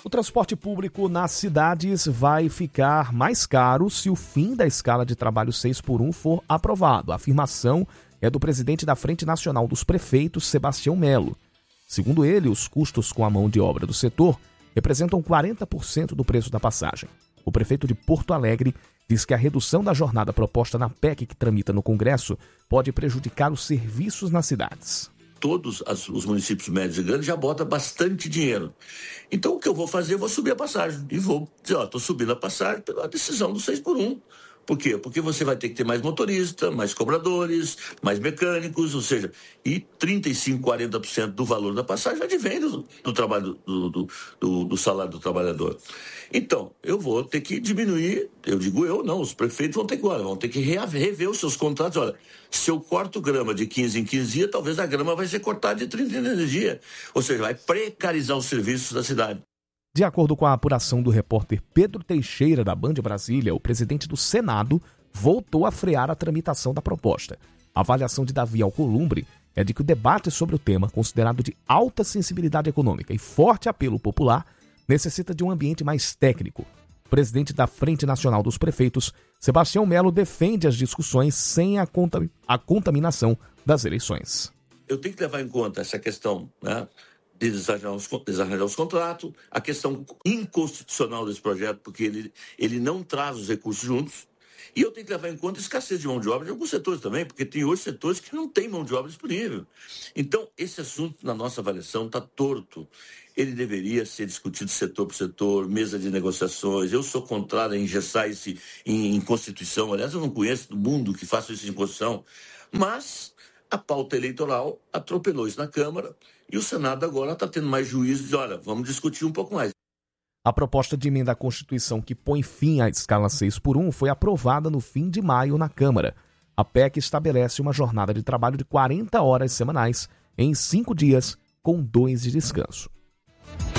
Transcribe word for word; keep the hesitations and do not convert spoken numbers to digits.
O transporte público nas cidades vai ficar mais caro se o fim da escala de trabalho seis por um for aprovado. A afirmação é do presidente da Frente Nacional dos Prefeitos, Sebastião Melo. Segundo ele, os custos com a mão de obra do setor representam quarenta por cento do preço da passagem. O prefeito de Porto Alegre diz que a redução da jornada proposta na P E C que tramita no Congresso pode prejudicar os serviços nas cidades. Todos as, os municípios médios e grandes já botam bastante dinheiro. Então, o que eu vou fazer? Eu vou subir a passagem. E vou dizer, ó, estou subindo a passagem pela decisão do seis por um. Por quê? Porque você vai ter que ter mais motorista, mais cobradores, mais mecânicos, ou seja, e trinta e cinco, quarenta por cento do valor da passagem advém do, do trabalho do, do, do, do salário do trabalhador. Então, eu vou ter que diminuir, eu digo eu, não, os prefeitos vão ter que, olha, vão ter que rever os seus contratos. Olha, se eu corto grama de quinze em quinze dias, talvez a grama vai ser cortada de trinta em dias. Ou seja, vai precarizar os serviços da cidade. De acordo com a apuração do repórter Pedro Teixeira, da Band Brasília, o presidente do Senado voltou a frear a tramitação da proposta. A avaliação de Davi Alcolumbre é de que o debate sobre o tema, considerado de alta sensibilidade econômica e forte apelo popular, necessita de um ambiente mais técnico. O presidente da Frente Nacional dos Prefeitos, Sebastião Melo, defende as discussões sem a, contam- a contaminação das eleições. Eu tenho que levar em conta essa questão, né? De desarranjar os, desarranjar os contratos, a questão inconstitucional desse projeto, porque ele, ele não traz os recursos juntos, e eu tenho que levar em conta a escassez de mão de obra de alguns setores também, porque tem hoje setores que não têm mão de obra disponível. Então, esse assunto, na nossa avaliação, está torto. Ele deveria ser discutido setor por setor, mesa de negociações. Eu sou contrário a engessar isso em, em Constituição. Aliás, eu não conheço mundo que faça isso em Constituição, mas a pauta eleitoral atropelou isso na Câmara e o Senado agora está tendo mais juízo de, olha, vamos discutir um pouco mais. A proposta de emenda à Constituição que põe fim à escala seis por um foi aprovada no fim de maio na Câmara. A P E C estabelece uma jornada de trabalho de quarenta horas semanais em cinco dias, com dois de descanso.